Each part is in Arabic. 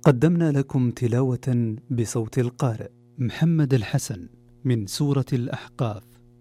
قدمنا لكم تلاوة بصوت القارئ محمد الحسن من سورة الأحقاف.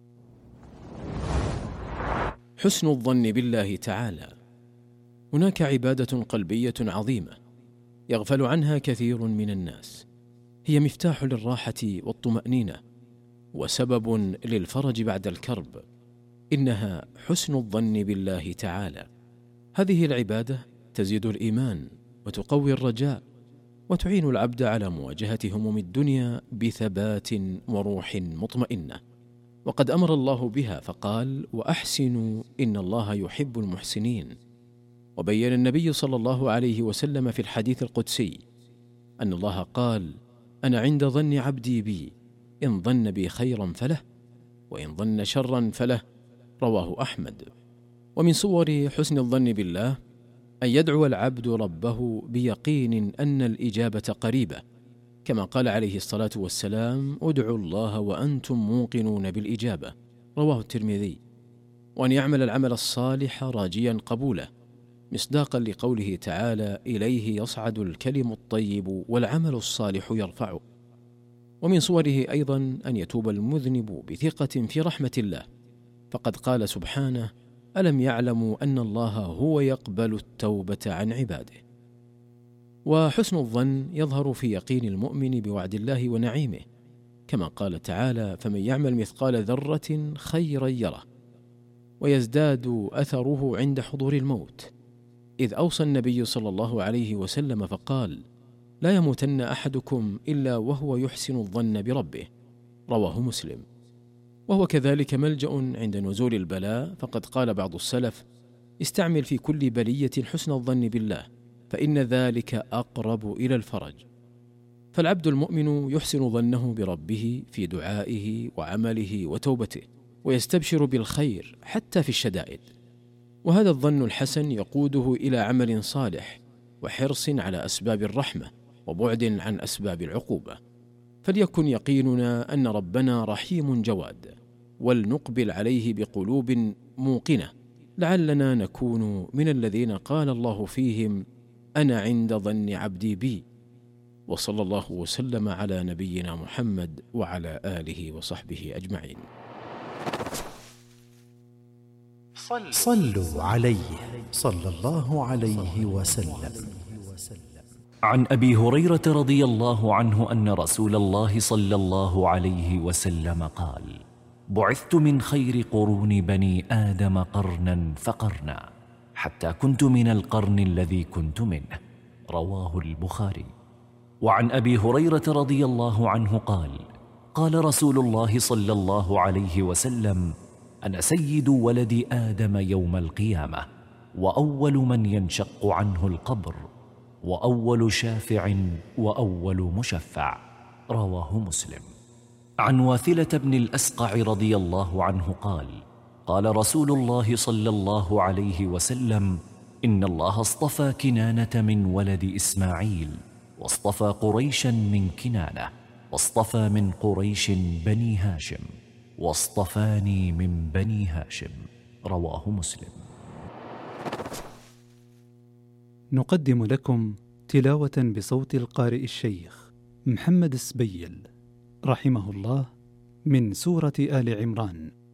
حسن الظن بالله تعالى. هناك عبادة قلبية عظيمة يغفل عنها كثير من الناس، هي مفتاح للراحة والطمأنينة وسبب للفرج بعد الكرب، إنها حسن الظن بالله تعالى. هذه العبادة تزيد الإيمان وتقوي الرجاء وتعين العبد على مواجهة هموم الدنيا بثبات وروح مطمئنة، وقد أمر الله بها فقال: وأحسنوا إن الله يحب المحسنين. وبين النبي صلى الله عليه وسلم في الحديث القدسي أن الله قال: أنا عند ظن عبدي بي، إن ظن بي خيرا فله وإن ظن شرا فله. رواه أحمد. ومن صور حسن الظن بالله أن يدعو العبد ربه بيقين أن الإجابة قريبة، كما قال عليه الصلاة والسلام: ادعوا الله وأنتم موقنون بالإجابة. رواه الترمذي. وأن يعمل العمل الصالح راجيا قبوله، مصداقا لقوله تعالى: إليه يصعد الكلم الطيب والعمل الصالح يرفعه. ومن صوره أيضا أن يتوب المذنب بثقة في رحمة الله، فقد قال سبحانه: ألم يعلموا أن الله هو يقبل التوبة عن عباده. وحسن الظن يظهر في يقين المؤمن بوعد الله ونعيمه، كما قال تعالى: فمن يعمل مثقال ذرة خيرا يره. ويزداد أثره عند حضور الموت، إذ أوصى النبي صلى الله عليه وسلم فقال: لا يموتن أحدكم إلا وهو يحسن الظن بربه. رواه مسلم. وهو كذلك ملجأ عند نزول البلاء، فقد قال بعض السلف: استعمل في كل بلية حسن الظن بالله، فإن ذلك أقرب إلى الفرج. فالعبد المؤمن يحسن ظنه بربه في دعائه وعمله وتوبته، ويستبشر بالخير حتى في الشدائد. وهذا الظن الحسن يقوده إلى عمل صالح وحرص على أسباب الرحمة وبعد عن أسباب العقوبة. فليكن يقيننا أن ربنا رحيم جواد، ولنقبل عليه بقلوب موقنة، لعلنا نكون من الذين قال الله فيهم: أنا عند ظن عبدي بي. وصلى الله وسلم على نبينا محمد وعلى آله وصحبه أجمعين. صلوا عليه صلى الله عليه وسلم. عن أبي هريرة رضي الله عنه أن رسول الله صلى الله عليه وسلم قال: بعثت من خير قرون بني آدم قرنا فقرنا، حتى كنت من القرن الذي كنت منه. رواه البخاري. وعن أبي هريرة رضي الله عنه قال: قال رسول الله صلى الله عليه وسلم: أنا سيد ولد آدم يوم القيامة، وأول من ينشق عنه القبر، وأول شافع، وأول مشفع. رواه مسلم. عن واثلة بن الأسقع رضي الله عنه قال: قال رسول الله صلى الله عليه وسلم: إن الله اصطفى كنانة من ولد إسماعيل، واصطفى قريشا من كنانة، واصطفى من قريش بني هاشم، واصطفاني من بني هاشم. رواه مسلم. نقدم لكم تلاوة بصوت القارئ الشيخ محمد السبيل رحمه الله من سورة آل عمران.